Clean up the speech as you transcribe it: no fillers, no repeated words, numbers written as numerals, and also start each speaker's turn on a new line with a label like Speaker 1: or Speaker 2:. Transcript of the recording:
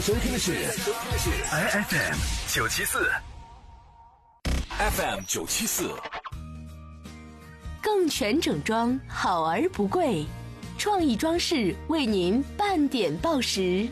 Speaker 1: 收听的是 IFM 974，FM 974，
Speaker 2: 更全整装，好而不贵，创意装饰为您半点报时。